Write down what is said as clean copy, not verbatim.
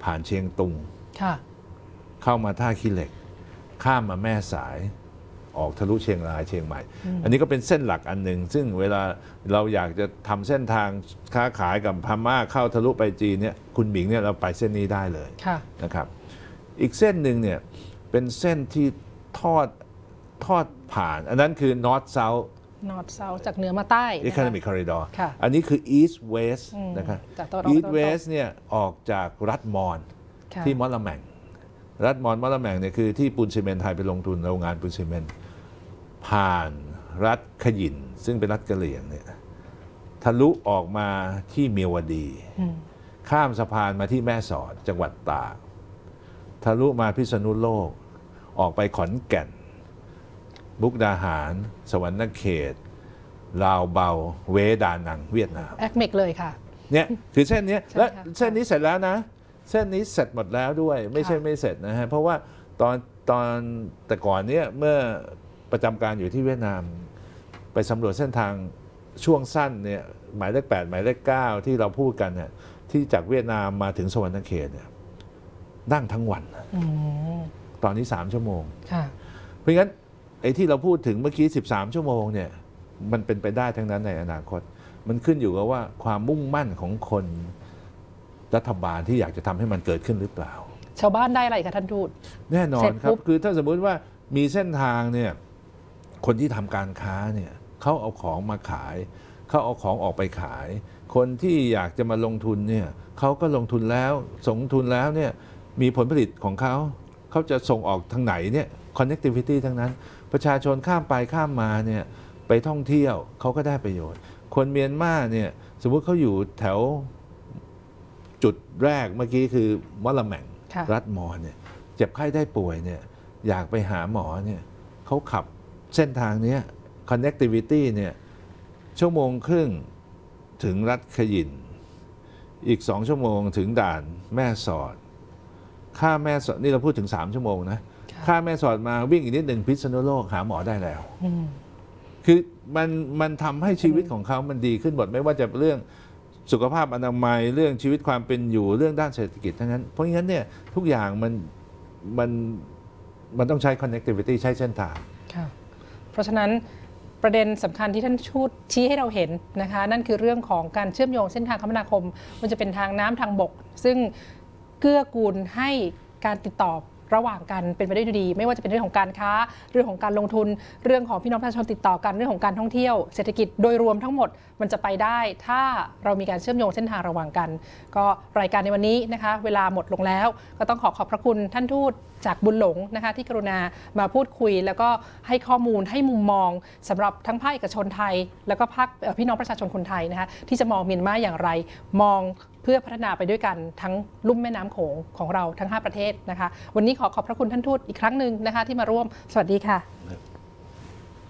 ผ่านเชียงตุงค่ะเข้ามาท่าขี้เหล็กข้ามมาแม่สายออกทะลุเชียงรายเชียงใหม่อันนี้ก็เป็นเส้นหลักอันหนึ่งซึ่งเวลาเราอยากจะทำเส้นทางค้าขายกับพม่าเข้าทะลุไปจีนเนี่ยคุณหมิงเนี่ยเราไปเส้นนี้ได้เลยนะครับอีกเส้นหนึ่งเนี่ยเป็นเส้นที่ทอดผ่านอันนั้นคือ North South จากเหนือมาใต้ Economic Corridor อันนี้คือ East West นะครับ East West เนี่ยออกจากรัฐมอญที่มอลแมงรัฐมอลแมงเนี่ยคือที่ปูนซีเมนต์ไทยไปลงทุนโรงงานปูนซีเมนต์ผ่านรัฐขยินซึ่งเป็นรัฐกะเหรี่ยงเนี่ยทะลุออกมาที่เมียวดีข้ามสะพานมาที่แม่สอดจังหวัดตากทะลุมาพิษณุโลกออกไปขอนแก่นมุกดาหารสวรรณเขตลาวเบาเวดานังเวียดนามแอคเมกเลยค่ะเนี่ยคือเส้นนี้และเส้นนี้เสร็จแล้วนะเส้นนี้เสร็จหมดแล้วด้วยไม่ใช่ไม่เสร็จนะฮะเพราะว่าตอนแต่ก่อนเนี้ยเมื่อประจำการอยู่ที่เวียดนามไปสำรวจเส้นทางช่วงสั้นเนี่ยหมายเลข 8หมายเลข 9ที่เราพูดกันเนี่ยที่จากเวียดนามมาถึงสวรรณเขตเนี่ยนั่งทั้งวันตอนนี้3 ชั่วโมงเพราะงั้นไอ้ที่เราพูดถึงเมื่อกี้13 ชั่วโมงเนี่ยมันเป็นไปได้ทั้งนั้นในอนาคตมันขึ้นอยู่กับว่าความมุ่งมั่นของคนรัฐบาลที่อยากจะทำให้มันเกิดขึ้นหรือเปล่าชาวบ้านได้อะไรคะท่านทูตแน่นอนครับคือถ้าสมมุติว่ามีเส้นทางเนี่ยคนที่ทำการค้าเนี่ยเขาเอาของมาขายเขาเอาของออกไปขายคนที่อยากจะมาลงทุนเนี่ยเขาก็ลงทุนแล้วส่งทุนแล้วเนี่ยมีผลผลิตของเขาจะส่งออกทางไหนเนี่ย connectivity ทั้งนั้นประชาชนข้ามไปข้ามมาเนี่ยไปท่องเที่ยวเขาก็ได้ประโยชน์คนเมียนมาเนี่ยสมมุติเขาอยู่แถวจุดแรกเมื่อกี้คือมะละแม่งรัฐมอญเนี่ยเจ็บไข้ได้ป่วยเนี่ยอยากไปหาหมอเนี่ยเขาขับเส้นทางนี้ connectivity เนี่ย1.5 ชั่วโมงถึงรัฐขยินอีก2 ชั่วโมงถึงด่านแม่สอดค่าแม่สอดนี่เราพูดถึง3 ชั่วโมงนะค่าแม่สอดมาวิ่งอีกนิดหนึ่งพิษณุโลกหาหมอได้แล้วคือมันทำให้ชีวิตของเขามันดีขึ้นหมดไม่ว่าจะเรื่องสุขภาพอนามัยเรื่องชีวิตความเป็นอยู่เรื่องด้านเศรษฐกิจทั้งนั้นเพราะงั้นเนี่ยทุกอย่างมันต้องใช้ connectivity ใช้เส้นทางเพราะฉะนั้นประเด็นสำคัญที่ท่านชูดชี้ให้เราเห็นนะคะนั่นคือเรื่องของการเชื่อมโยงเส้นทางคมนาคมมันจะเป็นทางน้ำทางบกซึ่งเกื้อกูลให้การติดต่อระหว่างกันเป็นไปได้ดีไม่ว่าจะเป็นเรื่องของการค้าเรื่องของการลงทุนเรื่องของพี่น้องประชาชนติดต่อกันเรื่องของการท่องเที่ยวเศรษฐกิจโดยรวมทั้งหมดมันจะไปได้ถ้าเรามีการเชื่อมโยงเส้นทางระหว่างกันก็รายการในวันนี้นะคะเวลาหมดลงแล้วก็ต้องขอบพระคุณท่านทูตจากบุญหลงนะคะที่กรุณามาพูดคุยแล้วก็ให้ข้อมูลให้มุมมองสำหรับทั้งภาคเอกชนไทยแล้วก็ภาคพี่น้องประชาชนคนไทยนะคะที่จะมองเมียนมาอย่างไรมองเพื่อพัฒนาไปด้วยกันทั้งลุ่มแม่น้ำโขงของเราทั้ง5 ประเทศนะคะวันนี้ขอบพระคุณท่านทูตอีกครั้งหนึ่งนะคะที่มาร่วมสวัสดีค่ะ